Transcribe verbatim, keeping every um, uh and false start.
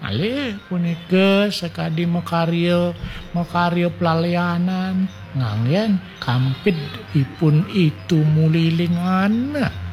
Malih punika sekadi makarya makarya pelalianan nganggen kampit ipun itu mulilingan